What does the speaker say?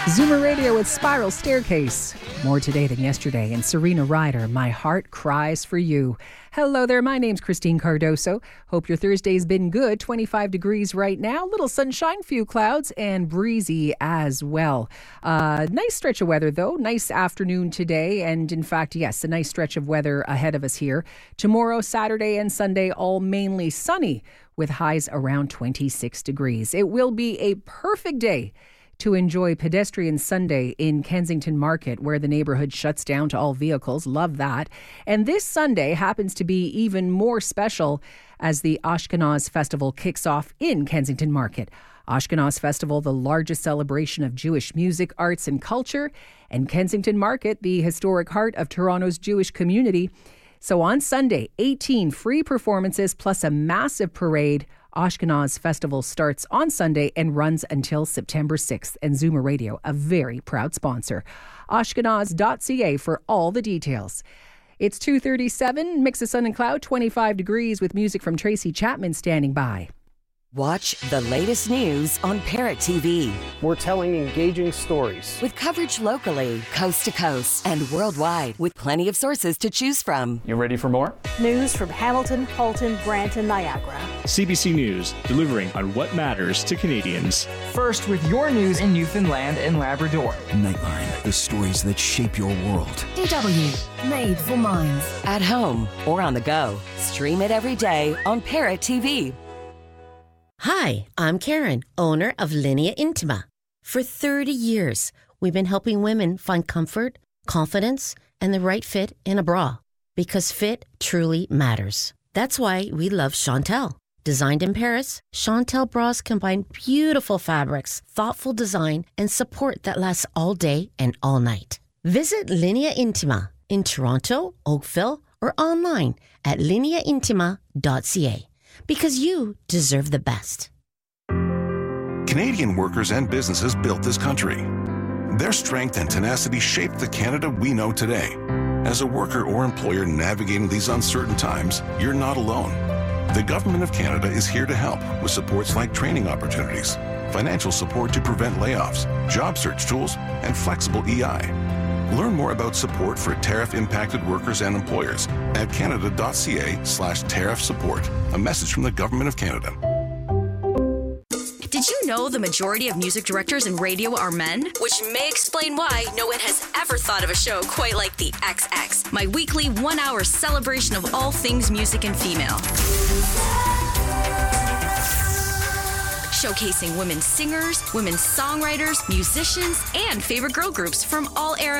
Zoomer Radio with Spiral Staircase. More today than yesterday. And Serena Ryder, My Heart Cries for You. Hello there, my name's Christine Cardoso. Hope your Thursday's been good. 25 degrees right now. Little sunshine, few clouds, and breezy as well. Nice stretch of weather, though. Nice afternoon today. And in fact, yes, a nice stretch of weather ahead of us here. Tomorrow, Saturday, and Sunday, all mainly sunny with highs around 26 degrees. It will be a perfect day to enjoy Pedestrian Sunday in Kensington Market, where the neighborhood shuts down to all vehicles. Love that. And this Sunday happens to be even more special as the Ashkenaz Festival kicks off in Kensington Market. Ashkenaz Festival, the largest celebration of Jewish music, arts, and culture, and Kensington Market, the historic heart of Toronto's Jewish community. So on Sunday, 18 free performances plus a massive parade. Ashkenaz Festival starts on Sunday and runs until September 6th. And Zoomer Radio, a very proud sponsor. Ashkenaz.ca for all the details. It's 2:37, mix of sun and cloud, 25 degrees with music from Tracy Chapman standing by. Watch the latest news on Parrot TV. We're telling engaging stories. With coverage locally, coast to coast, and worldwide, with plenty of sources to choose from. You ready for more? News from Hamilton, Halton, Brantton, Niagara. CBC News, delivering on what matters to Canadians. First with your news in Newfoundland and Labrador. Nightline, the stories that shape your world. DW, made for minds. At home or on the go. Stream it every day on Parrot TV. Hi, I'm Karen, owner of Linea Intima. For 30 years, we've been helping women find comfort, confidence, and the right fit in a bra. Because fit truly matters. That's why we love Chantel. Designed in Paris, Chantel bras combine beautiful fabrics, thoughtful design, and support that lasts all day and all night. Visit Linea Intima in Toronto, Oakville, or online at lineaintima.ca. Because you deserve the best. Canadian workers and businesses built this country. Their strength and tenacity shaped the Canada we know today. As a worker or employer navigating these uncertain times, you're not alone. The Government of Canada is here to help with supports like training opportunities, financial support to prevent layoffs, job search tools, and flexible EI. Learn more about support for tariff-impacted workers and employers at canada.ca/tariff support. A message from the Government of Canada. Did you know the majority of music directors in radio are men? Which may explain why no one has ever thought of a show quite like The XX, my weekly 1-hour celebration of all things music and female. Showcasing women singers, women songwriters, musicians, and favorite girl groups from all eras